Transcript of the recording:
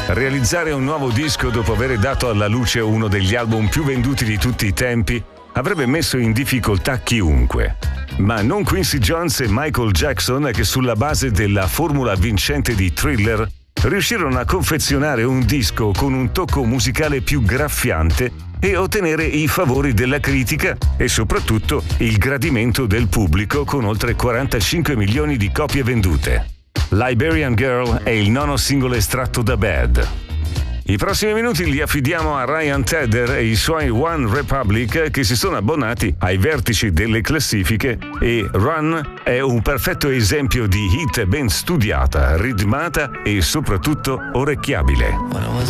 Realizzare un nuovo disco dopo aver dato alla luce uno degli album più venduti di tutti i tempi avrebbe messo in difficoltà chiunque. Ma non Quincy Jones e Michael Jackson, che sulla base della formula vincente di Thriller riuscirono a confezionare un disco con un tocco musicale più graffiante e ottenere i favori della critica e soprattutto il gradimento del pubblico, con oltre 45 milioni di copie vendute. Liberian Girl è il nono singolo estratto da Bad. I prossimi minuti li affidiamo a Ryan Tedder e i suoi One Republic, che si sono abbonati ai vertici delle classifiche, e Run è un perfetto esempio di hit ben studiata, ritmata e soprattutto orecchiabile.